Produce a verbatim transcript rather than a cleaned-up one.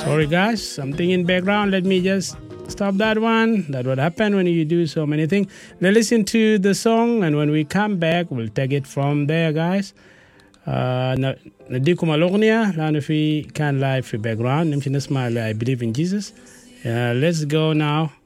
Sorry guys, something in background. Let me just stop that one. That would happen when you do so many things. Let's listen to the song, and when we come back, we'll take it from there, guys. Uh, نديكم الأغنية لأنه في كان لايف في background. نمشي نسمع I Believe in Jesus. Uh, let's go now.